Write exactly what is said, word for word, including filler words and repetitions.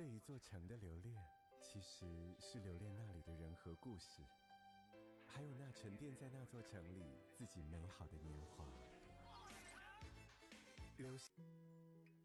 对一座城的留恋，其实是留恋那里的人和故事，还有那沉淀在那座城里自己美好的年华。留